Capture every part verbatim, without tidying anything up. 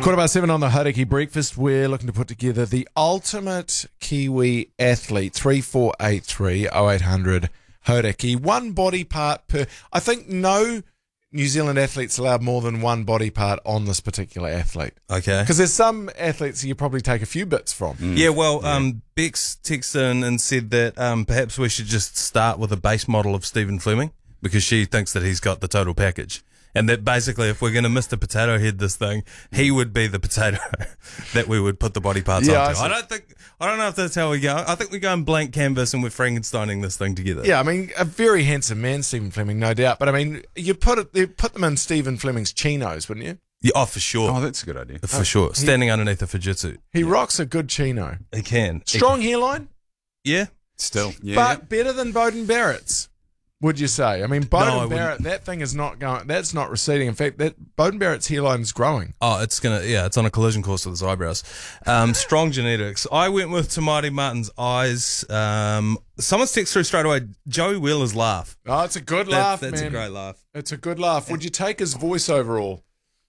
Quarter past seven on the Hauraki Breakfast. We're looking to put together the ultimate Kiwi athlete. three four eight three oh eight hundred Hauraki. One body part per. I think no New Zealand athletes allowed more than one body part on this particular athlete. Okay. Because there's some athletes you probably take a few bits from. Mm. Yeah, well, yeah. Um, Bex texted in and said that um, perhaps we should just start with a base model of Stephen Fleming because she thinks that he's got the total package. And that basically, if we're going to Mister Potato Head this thing, he would be the potato that we would put the body parts yeah, onto. I, I don't think, I don't know if that's how we go. I think we're going blank canvas and we're Frankensteining this thing together. Yeah, I mean, a very handsome man, Stephen Fleming, no doubt. But I mean, you put it, you put them in Stephen Fleming's chinos, wouldn't you? Yeah, oh, for sure. Oh, that's a good idea. For oh, sure. Standing he, underneath a Fujitsu. He yeah. rocks a good chino. He can. Strong he can. hairline? Yeah. Still. Yeah. But better than Bowden Barrett's. Would you say? I mean, Bowden no, I Barrett, that thing is not going, that's not receding. In fact, that Bowden Barrett's hairline is growing. Oh, it's going to, yeah, it's on a collision course with his eyebrows. Um, strong genetics. I went with Tamati Martin's eyes. Um, someone's text through straight away, Joey Wheeler's laugh. Oh, it's a good that, laugh, that's man. That's a great laugh. It's a good laugh. Would you take his voice overall?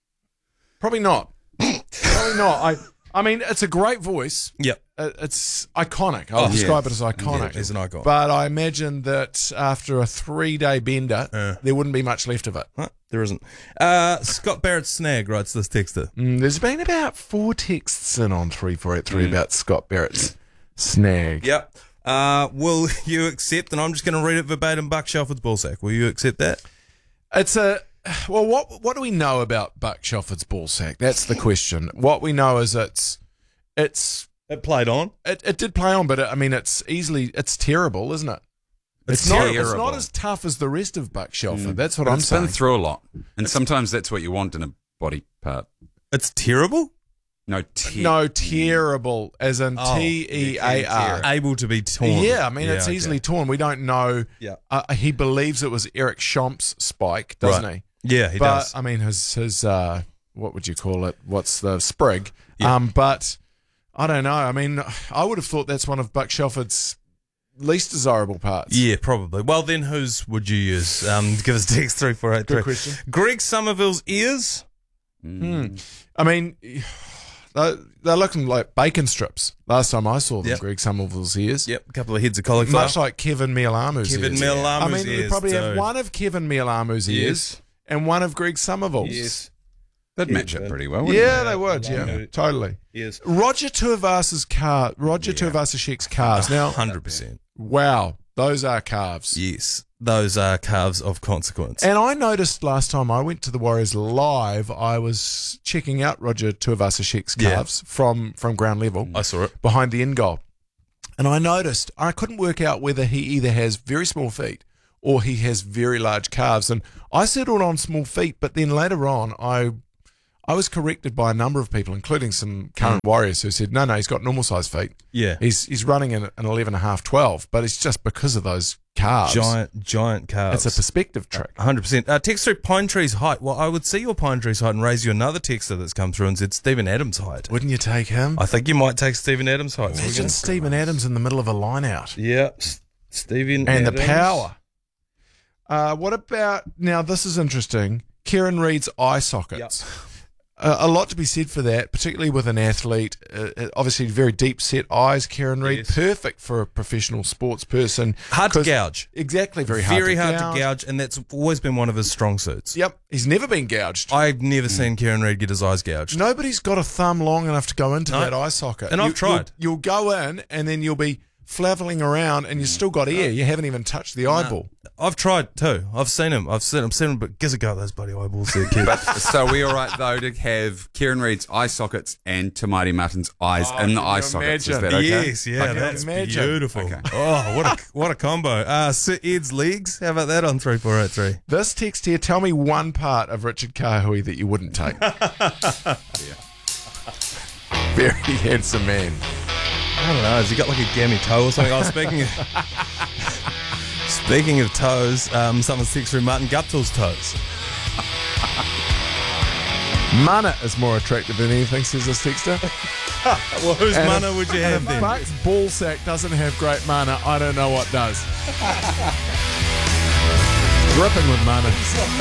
Probably not. Probably not. I I mean, it's a great voice. Yep. It's iconic. I'll oh, describe yeah. it as iconic. Yeah, he's an icon. But I imagine that after a three-day bender, uh, there wouldn't be much left of it. Huh? There isn't. Uh, Scott Barrett Snag writes this texter. Mm, there's been about four texts in on three four eight three mm. about Scott Barrett's snag. Yep. Uh, will you accept, and I'm just going to read it verbatim, Buck Shelford's ballsack. Will you accept that? It's a... Well, what what do we know about Buck Shelford's ballsack? That's the question. What we know is it's it's it played on. It it did play on, but it, I mean, it's easily it's terrible, isn't it? It's, it's not terrible. it's not as tough as the rest of Buck Shelford. Mm. That's what but I'm it's saying. It's been through a lot, and it's, sometimes that's what you want in a body part. It's terrible. No, te- no, terrible, as in oh, T E A R. Able to be torn. Yeah, I mean, yeah, it's okay. easily torn. We don't know. Yeah. Uh, he believes it was Eric Schomp's spike, doesn't right. he? Yeah, he but, does. I mean, his, his uh, what would you call it? What's the sprig? Yeah. Um, but I don't know. I mean, I would have thought that's one of Buck Shelford's least desirable parts. Yeah, probably. Well, then whose would you use? Um, give us text three four eight three. Good question. Greg Somerville's ears? Mm. Hmm. I mean... They're looking like bacon strips. Last time I saw them, yep. Greg Somerville's ears. Yep, a couple of heads of cauliflower. Much like Kevin Mialamu's Kevin ears. Mialamu's I mean, ears. we probably too. have one of Kevin Mialamu's yes. ears and one of Greg Somerville's. Yes. That'd yeah, match up pretty well, wouldn't yeah, they? they would, yeah, yeah. Totally. Yes. Roger Tuivasa-Shek's car, Roger yeah. Tuivasa-Shek's calves. Now, one hundred percent. Wow, those are calves. Yes, those are calves of consequence. And I noticed last time I went to the Warriors live, I was checking out Roger Tuivasa-Shek's calves yeah. from, from ground level. I saw it. Behind the end goal. And I noticed, I couldn't work out whether he either has very small feet or he has very large calves. And I settled on small feet, but then later on, I I was corrected by a number of people, including some current mm. Warriors, who said, no, no, he's got normal size feet. Yeah. He's he's running an, an eleven and a half, twelve, but it's just because of those calves. Giant, giant calves. It's a perspective trick. one hundred percent. Uh, text through Pine Tree's height. Well, I would see your Pine Tree's height and raise you another texter that's come through and said Stephen Adams' height. Wouldn't you take him? I think you might take Stephen Adams' height. Imagine so Stephen Adams in the middle of a line out. Yeah. S- Stephen and Adams. the power. Uh, what about, now this is interesting, Kieran Reid's eye sockets. Yep. Uh, a lot to be said for that, particularly with an athlete. Uh, obviously, very deep set eyes, Kieran Reid. Yes. Perfect for a professional sports person. Hard to gouge. Exactly, very hard very to hard gouge. to gouge, and that's always been one of his strong suits. Yep, he's never been gouged. I've never mm. seen Kieran Reid get his eyes gouged. Nobody's got a thumb long enough to go into no. that eye socket. And you, I've tried. You'll, you'll go in, and then you'll be flaveling around, and you've still got air. You haven't even touched the eyeball. No. I've tried too. I've seen him. I've seen him. Seen him, but gives a go at those bloody eyeballs there, kid. But, so we're all right though to have Kieran Reid's eye sockets and Tamati Martin's eyes oh, in the eye sockets. Is that okay? Yes, yeah, okay. That's imagine. beautiful. Okay. Oh, what a what a combo. Uh, Sir Ed's legs. How about that on three four eight three? This text here. Tell me one part of Richard Kahui that you wouldn't take. yeah. Very handsome man. I don't know. Has he got like a gammy toe or something? Oh, speaking of speaking of toes, um, someone's text through Martin Guptill's toes. Mana is more attractive than anything, says this texter. Well, whose and mana if, would you have if then? Buck's ballsack doesn't have great mana, I don't know what does. Dripping with mana.